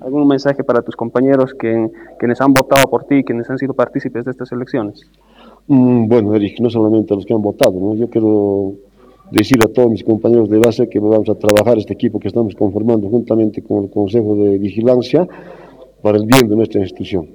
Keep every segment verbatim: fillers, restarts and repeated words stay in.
¿Algún mensaje para tus compañeros que, quienes han votado por ti, quienes han sido partícipes de estas elecciones? Mm, bueno, Eric, no solamente a los que han votado, ¿no? Yo quiero decir a todos mis compañeros de base que vamos a trabajar este equipo que estamos conformando juntamente con el Consejo de Vigilancia para el bien de nuestra institución.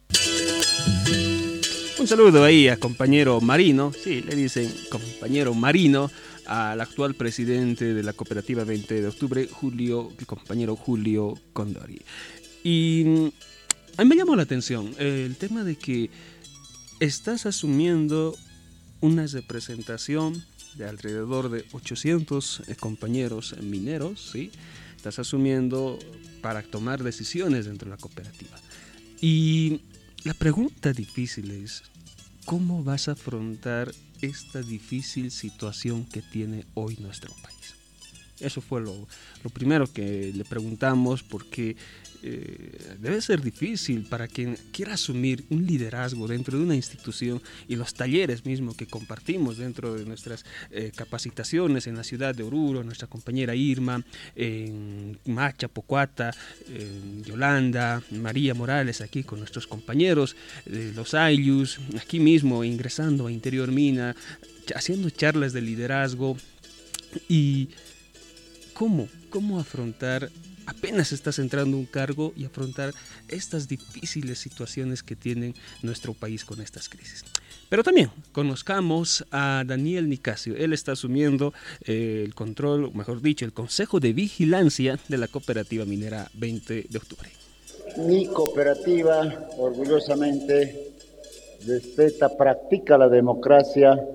Un saludo ahí a compañero Marino, sí, le dicen compañero Marino, al actual presidente de la cooperativa veinte de octubre, Julio, el compañero Julio Condori. Y a mí me llamó la atención eh, el tema de que estás asumiendo una representación de alrededor de ochocientos eh, compañeros mineros, ¿sí? Estás asumiendo para tomar decisiones dentro de la cooperativa. Y la pregunta difícil es, ¿cómo vas a afrontar esta difícil situación que tiene hoy nuestro país? Eso fue lo, lo primero que le preguntamos, porque eh, debe ser difícil para quien quiera asumir un liderazgo dentro de una institución, y los talleres mismos que compartimos dentro de nuestras eh, capacitaciones en la ciudad de Oruro, nuestra compañera Irma, en Macha, Pocuata, en Yolanda, María Morales, aquí con nuestros compañeros de los Ayllus, aquí mismo ingresando a Interior Mina, haciendo charlas de liderazgo. Y ¿Cómo? ¿Cómo afrontar, apenas estás entrando a un cargo, y afrontar estas difíciles situaciones que tiene nuestro país con estas crisis? Pero también conozcamos a Daniel Nicasio. Él está asumiendo eh, el control, o mejor dicho, el Consejo de Vigilancia de la Cooperativa Minera veinte de octubre. Mi cooperativa, orgullosamente, respeta, practica la democracia.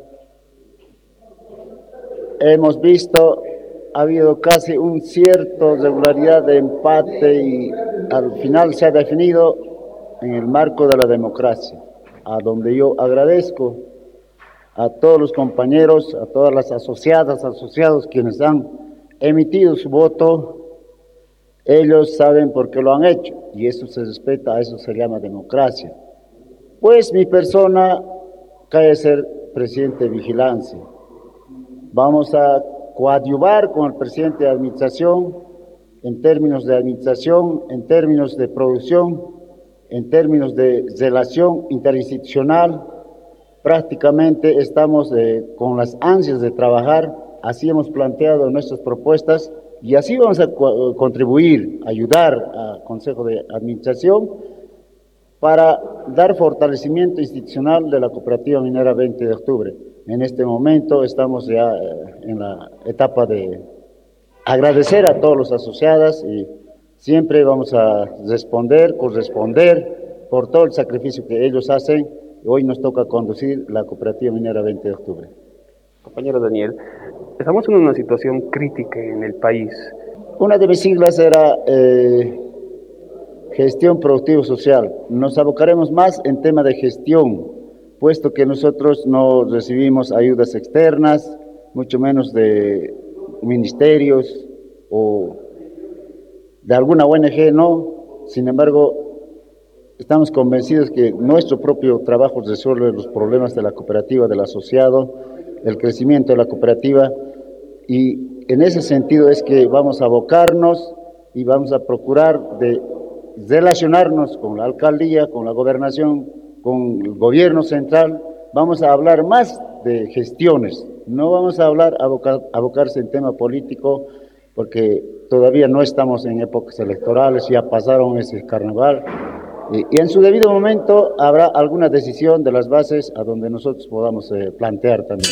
Hemos visto... ha habido casi un cierto regularidad de empate y al final se ha definido en el marco de la democracia, a donde yo agradezco a todos los compañeros, a todas las asociadas, asociados quienes han emitido su voto. Ellos saben por qué lo han hecho y eso se respeta, a eso se llama democracia. Pues mi persona cae a ser presidente de vigilancia. Vamos a coadyuvar con el presidente de administración en términos de administración, en términos de producción, en términos de relación interinstitucional. Prácticamente estamos eh, con las ansias de trabajar, así hemos planteado nuestras propuestas y así vamos a co- contribuir, ayudar al Consejo de Administración para dar fortalecimiento institucional de la Cooperativa Minera veinte de octubre. En este momento estamos ya en la etapa de agradecer a todos los asociados y siempre vamos a responder, corresponder por todo el sacrificio que ellos hacen. Hoy nos toca conducir la Cooperativa Minera veinte de octubre. Compañero Daniel, estamos en una situación crítica en el país. Una de mis siglas era eh, gestión productivo-social. Nos abocaremos más en tema de gestión, puesto que nosotros no recibimos ayudas externas, mucho menos de ministerios o de alguna O N G, no. Sin embargo, estamos convencidos que nuestro propio trabajo resuelve los problemas de la cooperativa, del asociado, el crecimiento de la cooperativa, y en ese sentido es que vamos a abocarnos y vamos a procurar de relacionarnos con la alcaldía, con la gobernación, con el gobierno central. Vamos a hablar más de gestiones, no vamos a hablar, abocar, abocarse en tema político, porque todavía no estamos en épocas electorales, ya pasaron ese carnaval, y, y en su debido momento habrá alguna decisión de las bases a donde nosotros podamos eh, plantear también.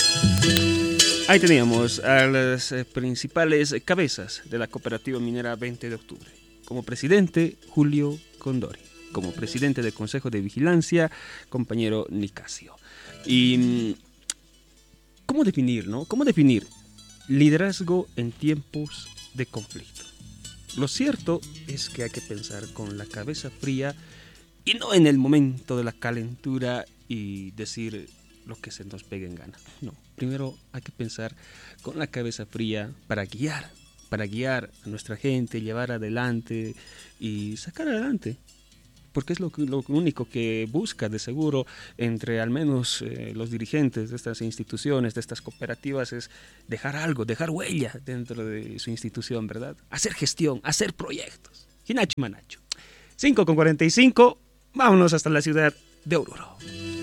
Ahí teníamos a las eh, principales cabezas de la Cooperativa Minera veinte de octubre. Como presidente, Julio Condori. Como presidente del Consejo de Vigilancia, compañero Nicasio. Y ¿cómo definir, no? ¿Cómo definir liderazgo en tiempos de conflicto? Lo cierto es que hay que pensar con la cabeza fría y no en el momento de la calentura y decir lo que se nos pegue en gana. No, primero hay que pensar con la cabeza fría para guiar, para guiar a nuestra gente, llevar adelante y sacar adelante. Porque es lo, lo único que busca, de seguro, entre al menos eh, los dirigentes de estas instituciones, de estas cooperativas, es dejar algo, dejar huella dentro de su institución, ¿verdad? Hacer gestión, hacer proyectos. Hinacho Manacho. cinco con cuarenta y cinco, vámonos hasta la ciudad de Oruro.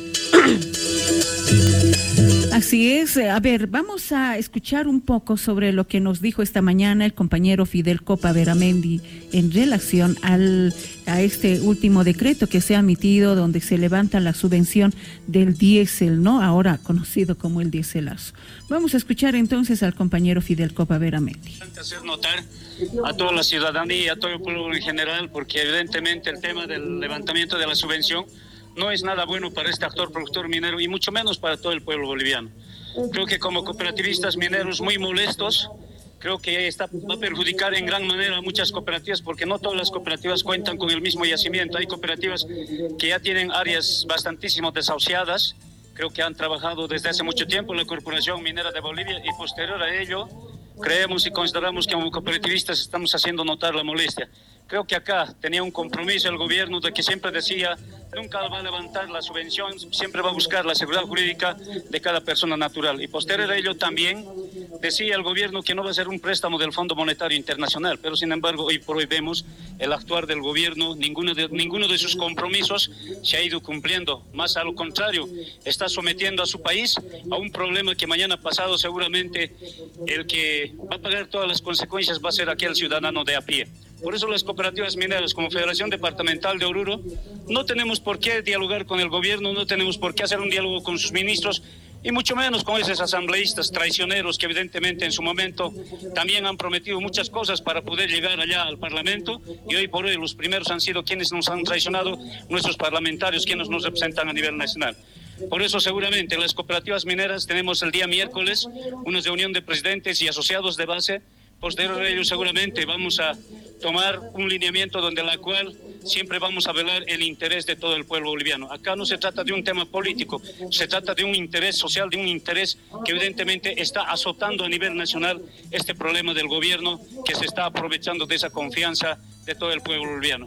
Así es. A ver, vamos a escuchar un poco sobre lo que nos dijo esta mañana el compañero Fidel Copa Beramendi en relación al, a este último decreto que se ha emitido donde se levanta la subvención del diésel, ¿no? Ahora conocido como el diéselazo. Vamos a escuchar entonces al compañero Fidel Copa Beramendi. Hacer notar a toda la ciudadanía y a todo el pueblo en general, porque evidentemente el tema del levantamiento de la subvención no es nada bueno para este actor productor minero y mucho menos para todo el pueblo boliviano. Creo que como cooperativistas mineros muy molestos, creo que esta va a perjudicar en gran manera a muchas cooperativas, porque no todas las cooperativas cuentan con el mismo yacimiento. Hay cooperativas que ya tienen áreas bastantísimo desahuciadas, creo que han trabajado desde hace mucho tiempo en la Corporación Minera de Bolivia y posterior a ello creemos y consideramos que como cooperativistas estamos haciendo notar la molestia. Creo que acá tenía un compromiso el gobierno de que siempre decía, nunca va a levantar la subvención, siempre va a buscar la seguridad jurídica de cada persona natural. Y posterior a ello también decía el gobierno que no va a ser un préstamo del Fondo Monetario Internacional, pero sin embargo hoy por hoy vemos el actuar del gobierno, ninguno de, ninguno de sus compromisos se ha ido cumpliendo. Más a lo contrario, está sometiendo a su país a un problema que mañana pasado seguramente el que va a pagar todas las consecuencias va a ser aquel ciudadano de a pie. Por eso las cooperativas mineras como Federación Departamental de Oruro no tenemos por qué dialogar con el gobierno, no tenemos por qué hacer un diálogo con sus ministros y mucho menos con esos asambleístas traicioneros que evidentemente en su momento también han prometido muchas cosas para poder llegar allá al Parlamento y hoy por hoy los primeros han sido quienes nos han traicionado, nuestros parlamentarios, quienes nos representan a nivel nacional. Por eso seguramente las cooperativas mineras tenemos el día miércoles una reunión de presidentes y asociados de base. Posterior a ello seguramente vamos a tomar un lineamiento donde la cual siempre vamos a velar el interés de todo el pueblo boliviano. Acá no se trata de un tema político, se trata de un interés social, de un interés que evidentemente está azotando a nivel nacional este problema del gobierno que se está aprovechando de esa confianza de todo el pueblo boliviano.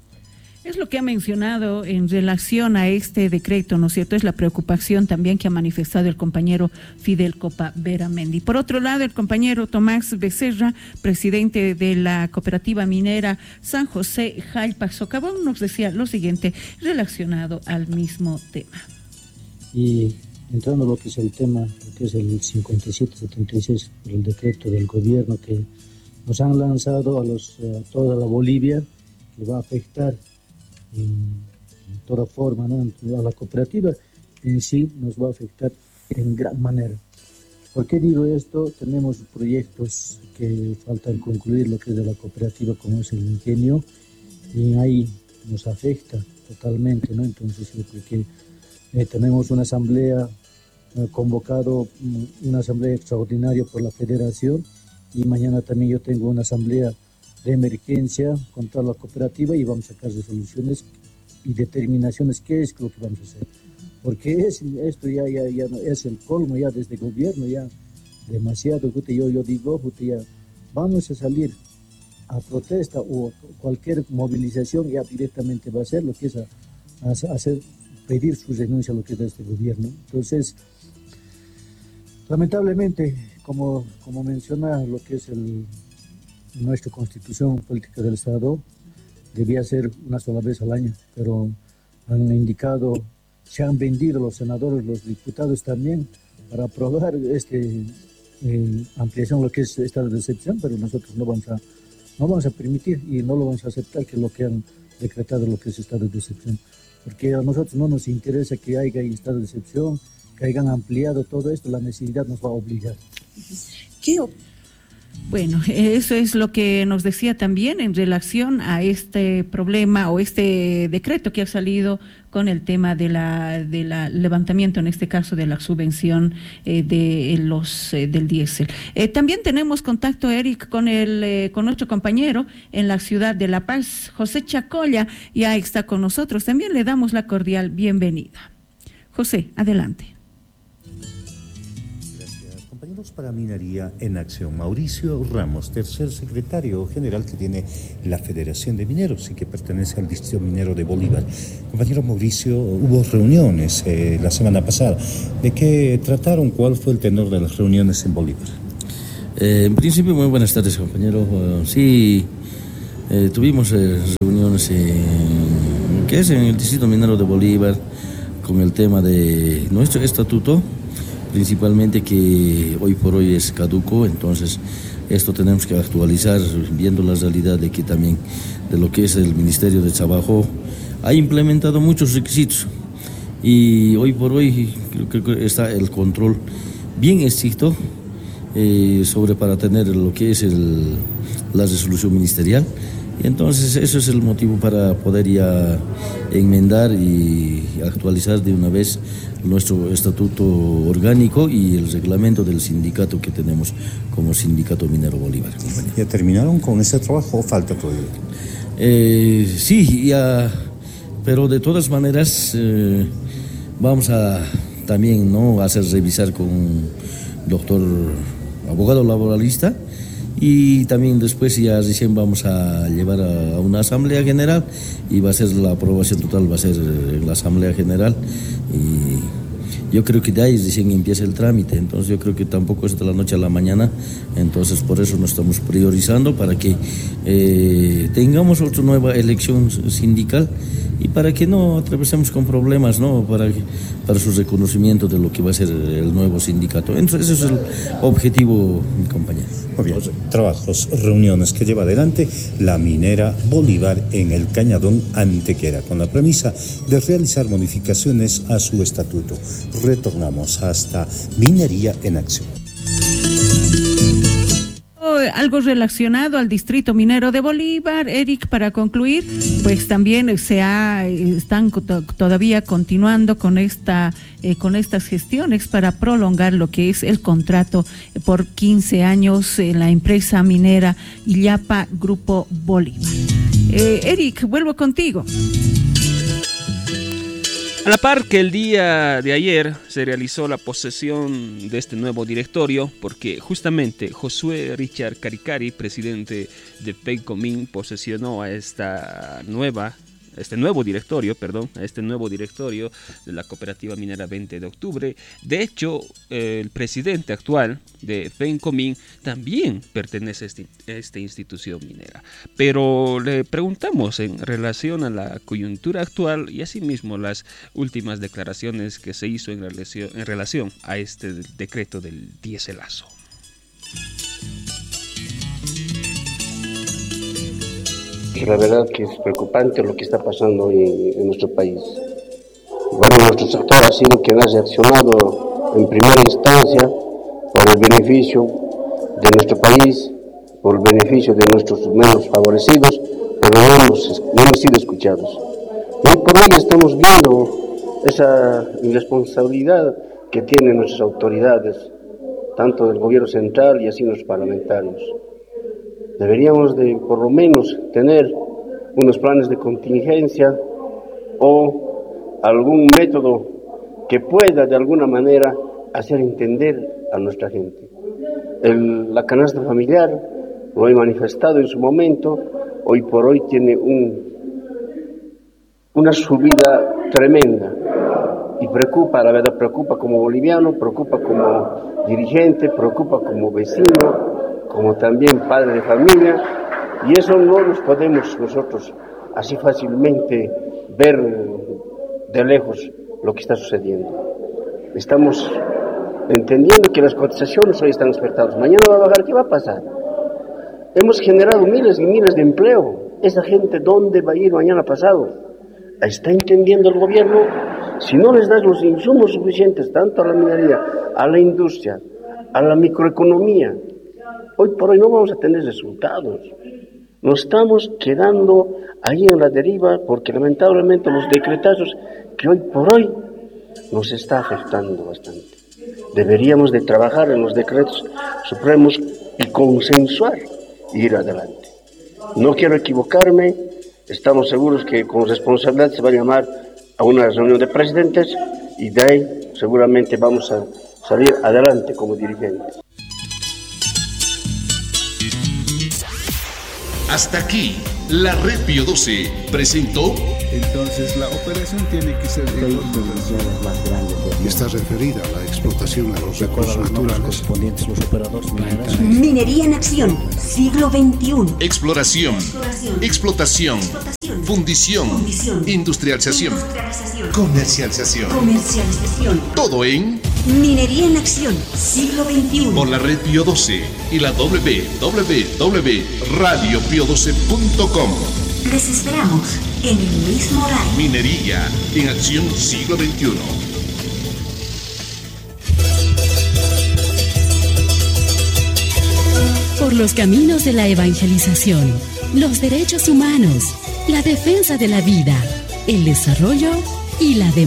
Es lo que ha mencionado en relación a este decreto, ¿no es cierto? Es la preocupación también que ha manifestado el compañero Fidel Copa Beramendi. Por otro lado, el compañero Tomás Becerra, presidente de la cooperativa minera San José Jalpa Socavón, nos decía lo siguiente relacionado al mismo tema. Y entrando a lo que es el tema, lo que es el cincuenta y siete setenta y seis, por el decreto del gobierno que nos han lanzado a, los, a toda la Bolivia, que va a afectar en, en toda forma, ¿no? A la cooperativa en sí nos va a afectar en gran manera. ¿Por qué digo esto? Tenemos proyectos que faltan concluir, lo que es de la cooperativa, como es el ingenio, y ahí nos afecta totalmente, ¿no? Entonces yo creo que eh, tenemos una asamblea eh, convocado, una asamblea extraordinaria por la federación, y mañana también yo tengo una asamblea de emergencia con toda la cooperativa y vamos a sacar resoluciones y determinaciones qué es lo que vamos a hacer. Porque es, esto ya, ya, ya no, es el colmo ya desde el gobierno, ya demasiado. Yo, yo digo, ya vamos a salir a protesta o cualquier movilización, ya directamente va a ser lo que es a, a hacer, pedir su renuncia a lo que es de este gobierno. Entonces, lamentablemente, como, como menciona lo que es el nuestra constitución política del Estado, debía ser una sola vez al año, pero han indicado, se han vendido los senadores, los diputados también, para aprobar esta eh, ampliación, lo que es estado de excepción, pero nosotros no vamos, a, no vamos a permitir y no lo vamos a aceptar que lo que han decretado lo que es estado de excepción, porque a nosotros no nos interesa que haya estado de excepción, que hayan ampliado todo esto, la necesidad nos va a obligar. ¿Qué Bueno, eso es lo que nos decía también en relación a este problema o este decreto que ha salido con el tema de la de la levantamiento, en este caso de la subvención eh, de los eh, del diésel. Eh, también tenemos contacto, Eric, con el eh, con nuestro compañero en la ciudad de La Paz, José Chacolla, ya está con nosotros. También le damos la cordial bienvenida. José, adelante. Para Minería en Acción, Mauricio Ramos, tercer secretario general que tiene la Federación de Mineros y que pertenece al Distrito Minero de Bolívar. Compañero Mauricio, hubo reuniones eh, la semana pasada. ¿De qué trataron? ¿Cuál fue el tenor de las reuniones en Bolívar? Eh, en principio, muy buenas tardes, compañero. Uh, sí, Eh, tuvimos eh, reuniones en, ¿qué es? en el Distrito Minero de Bolívar con el tema de nuestro estatuto, principalmente que hoy por hoy es caduco, entonces esto tenemos que actualizar viendo la realidad de que también de lo que es el Ministerio de Trabajo ha implementado muchos requisitos y hoy por hoy creo que está el control bien estricto eh, sobre para tener lo que es el, la resolución ministerial. Y entonces eso es el motivo para poder ya enmendar y actualizar de una vez nuestro estatuto orgánico y el reglamento del sindicato que tenemos como Sindicato Minero Bolívar. Compañero. ¿Ya terminaron con ese trabajo o falta todavía? Eh, sí, ya, pero de todas maneras eh, vamos a también no hacer revisar con un doctor abogado laboralista. Y también después ya recién vamos a llevar a, a una asamblea general y va a ser la aprobación total, va a ser en la asamblea general y yo creo que de ahí recién empieza el trámite, entonces yo creo que tampoco es de la noche a la mañana, entonces por eso nos estamos priorizando para que eh, tengamos otra nueva elección sindical y para que no atravesemos con problemas, ¿no? Para, para su reconocimiento de lo que va a ser el nuevo sindicato. Entonces ese es el objetivo, mi compañero. Muy bien. Trabajos, reuniones que lleva adelante la minera Bolívar en el Cañadón Antequera, con la premisa de realizar modificaciones a su estatuto. Retornamos hasta Minería en Acción. Algo relacionado al Distrito Minero de Bolívar, Eric, para concluir, pues también se ha, están to- todavía continuando con esta eh, con estas gestiones para prolongar lo que es el contrato por quince años en la empresa minera Illapa Grupo Bolívar. Eh, Eric, vuelvo contigo. A la par que el día de ayer se realizó la posesión de este nuevo directorio, porque justamente Josué Richard Caricari, presidente de Pencomin, posesionó a esta nueva, este nuevo directorio, perdón, a este nuevo directorio de la Cooperativa Minera veinte de octubre. De hecho, eh, el presidente actual de Pencomin también pertenece a, este, a esta institución minera. Pero le preguntamos en relación a la coyuntura actual y asimismo las últimas declaraciones que se hizo en relación, en relación a este decreto del diéselazo. La verdad que es preocupante lo que está pasando hoy en nuestro país. Bueno, nuestro sector ha sido quien ha reaccionado en primera instancia por el beneficio de nuestro país, por el beneficio de nuestros menos favorecidos, pero no hemos, no hemos sido escuchados. Y hoy por hoy estamos viendo esa irresponsabilidad que tienen nuestras autoridades, tanto del gobierno central y así los parlamentarios. Deberíamos de por lo menos tener unos planes de contingencia o algún método que pueda de alguna manera hacer entender a nuestra gente. El, la canasta familiar, lo he manifestado en su momento, hoy por hoy tiene un, una subida tremenda y preocupa, la verdad preocupa como boliviano, preocupa como dirigente, preocupa como vecino, como también padre de familia, y eso no nos podemos nosotros así fácilmente ver de lejos lo que está sucediendo. Estamos entendiendo que las cotizaciones hoy están despertadas, mañana va a bajar, ¿qué va a pasar? Hemos generado miles y miles de empleo, esa gente ¿dónde va a ir mañana pasado? ¿Está entendiendo el gobierno? Si no les das los insumos suficientes, tanto a la minería, a la industria, a la microeconomía, hoy por hoy no vamos a tener resultados. Nos estamos quedando ahí en la deriva porque lamentablemente los decretazos que hoy por hoy nos está afectando bastante. Deberíamos de trabajar en los decretos supremos y consensuar y ir adelante. No quiero equivocarme, estamos seguros que con responsabilidad se va a llamar a una reunión de presidentes y de ahí seguramente vamos a salir adelante como dirigentes. Hasta aquí, la Red Pío doce presentó Entonces la operación tiene que ser de más grandes. Está referida a la explotación de los recursos naturales. Correspondientes los operadores mineros. Minería en acción, siglo veintiuno. Exploración, Exploración. Explotación, Explotación. Fundición, Fundición. Industrialización, Industrialización. Comercialización. Comercialización. Todo en Minería en acción, siglo veintiuno. por la red Pío doce y la doble u doble u doble u punto radio pío doce punto com. Les esperamos en el mismo horario. Minería en acción siglo veintiuno. Por los caminos de la evangelización, los derechos humanos, la defensa de la vida, el desarrollo y la democracia.